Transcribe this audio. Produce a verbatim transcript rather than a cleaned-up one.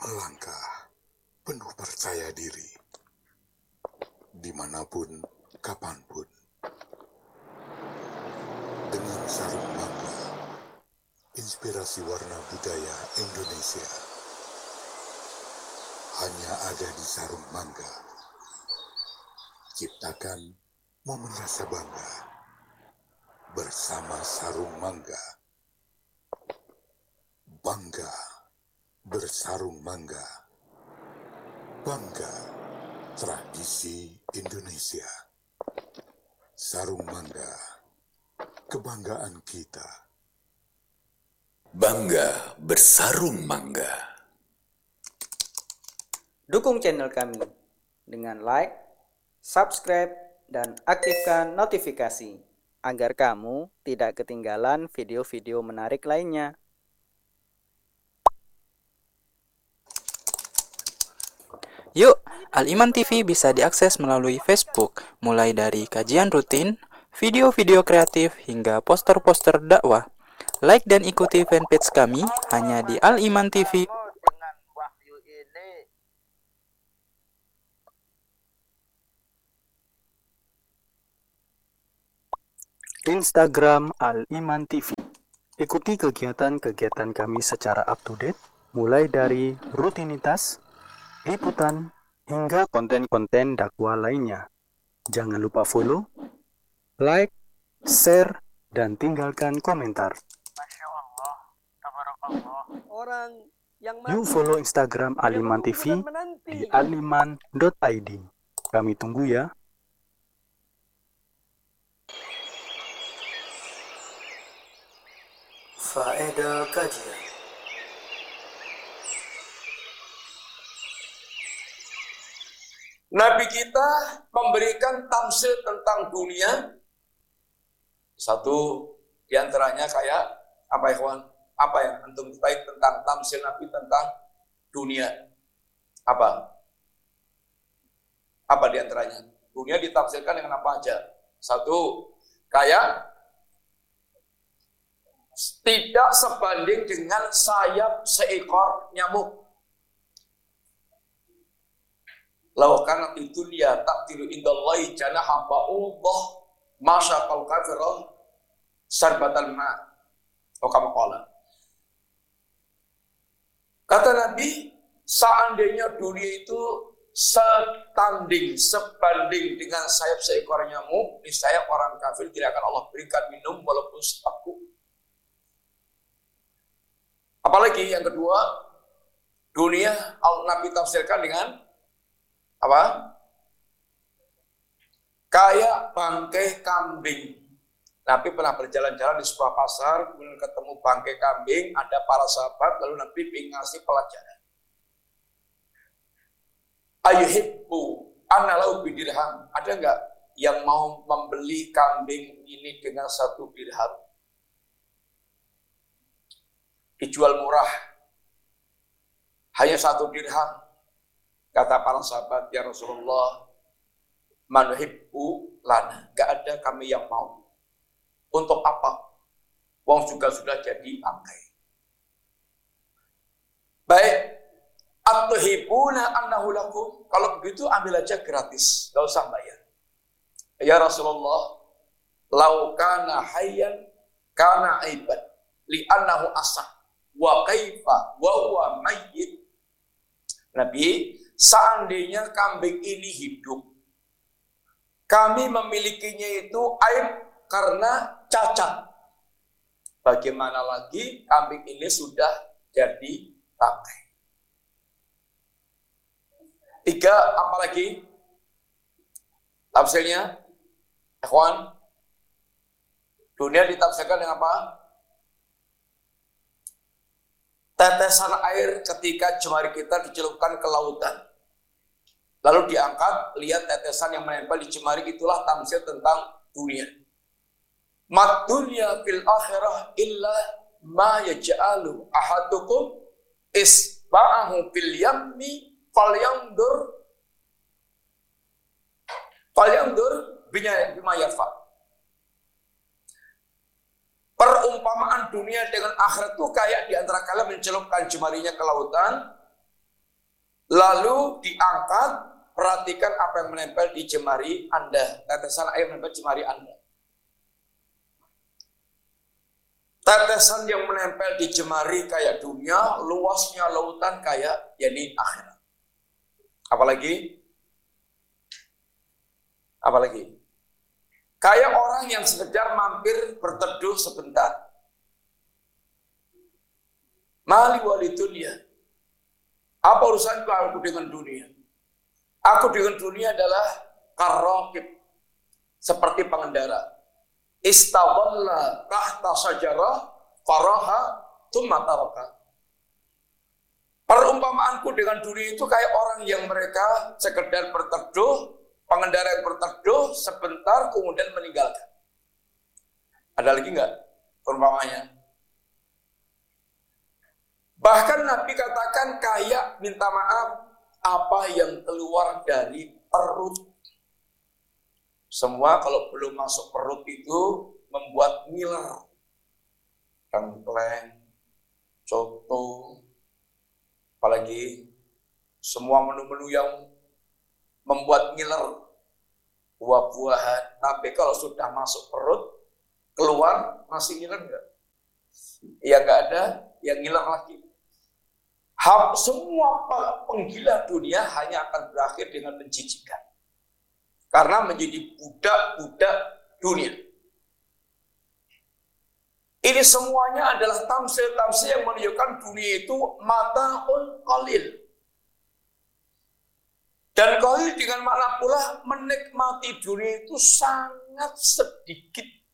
melangkah penuh percaya diri, dimanapun, kapanpun, dengan sarung mangga, inspirasi warna budaya Indonesia, hanya ada di sarung mangga. Ciptakan momen rasa bangga bersama sarung mangga. Bangga bersarung mangga. Bangga tradisi Indonesia. Sarung mangga, kebanggaan kita. Bangga bersarung mangga. Dukung channel kami dengan like, subscribe, dan aktifkan notifikasi agar kamu tidak ketinggalan video-video menarik lainnya. Yuk, Al-Iman T V bisa diakses melalui Facebook, mulai dari kajian rutin, video-video kreatif, hingga poster-poster dakwah. Like dan ikuti fanpage kami hanya di Al-Iman T V. Instagram Al-Iman T V. Ikuti kegiatan-kegiatan kami secara up-to-date, mulai dari rutinitas, liputan, hingga konten-konten dakwah lainnya. Jangan lupa follow, like, share, dan tinggalkan komentar. Masya Allah, tabarakallah. Orang yang Yuk follow Instagram Al-Iman T V di aliman dot i d. Kami tunggu ya. Faedah kajian. Nabi kita memberikan tamsil tentang dunia. Satu diantaranya kayak apa ya kawan? Apa yang antum ketahui tentang tamsil Nabi tentang dunia? Apa? Apa diantaranya? Dunia ditafsirkan dengan apa aja? Satu, kayak tidak sebanding dengan sayap seekor nyamuk. Laukan itu dia tak tiru indallahi janaha ba'udah masyaqal kafirah sarbatal ma. Oh kamu qala. Kata Nabi, seandainya dunia itu setanding, sebanding dengan sayap seekor nyamuk, niscaya orang kafir tidak akan Allah berikan minum walaupun seteguk. Apalagi yang kedua, dunia Nabi tafsirkan dengan apa? Kayak bangkai kambing. Nabi pernah berjalan-jalan di sebuah pasar, kemudian ketemu bangkai kambing, ada para sahabat, lalu Nabi ingin ngasih pelajaran. Ayuhibbu analau bidirham. Ada enggak yang mau membeli kambing ini dengan satu dirham? Dijual murah, hanya satu dirham. Kata para sahabat, ya Rasulullah, manuhibbu lana. Gak ada kami yang mau. Untuk apa? Wong juga sudah jadi bangkai. Baik. Atuhibuna annahu lakum. Kalau begitu ambil aja gratis. Gak usah bayar. Ya Rasulullah, lau kana hayyan kana aiban li'annahu asah. Wa kaifa wa huwa mayyit. Nabi, seandainya kambing ini hidup, kami memilikinya itu aib karena cacat. Bagaimana lagi kambing ini sudah jadi bangkai. Tiga, apa lagi? Tafsirnya, ikhwan, dunia ditafsirkan dengan apa? Tetesan air ketika jemari kita dicelupkan ke lautan. Lalu diangkat, lihat tetesan yang menempel di jemari, itulah tamsil tentang dunia. Mat dunya fil akhirah illa ma yaj'alu ahadukum isba'ahu fil yammi falyandur falyandur bima yarfa. Perumpamaan dunia dengan akhirat itu kayak di antara kalian mencelupkan jemarinya ke lautan, lalu diangkat, perhatikan apa yang menempel di jemari Anda. Tetesan air menempel di jemari Anda. Tetesan yang menempel di jemari kayak dunia, luasnya lautan kayak yakni akhirat. Apalagi? Apalagi? Kayak orang yang sekedar mampir berteduh sebentar. Mali wali dunia. Apa urusanku aku dengan dunia? Aku dengan dunia adalah karraqib, seperti pengendara. Istawalla tahta sajarah faraha tsumma taraka. Perumpamaanku dengan dunia itu kayak orang yang mereka sekedar berteduh, pengendara yang berteduh sebentar kemudian meninggalkan. Ada lagi enggak perumpamaannya? Bahkan Nabi katakan kayak minta maaf apa yang keluar dari perut. Semua kalau belum masuk perut itu membuat ngiler. Tengkleng, coto, apalagi semua menu-menu yang membuat ngiler, buah-buahan. Tapi kalau sudah masuk perut, keluar masih ngiler enggak? Ya enggak ada, yang ngiler lagi. Semua penggila dunia hanya akan berakhir dengan menjijikan. Karena menjadi budak-budak dunia. Ini semuanya adalah tamsil-tamsil yang menunjukkan dunia itu mata'un qalil. Dan qalil dengan makna pula menikmati dunia itu sangat sedikit.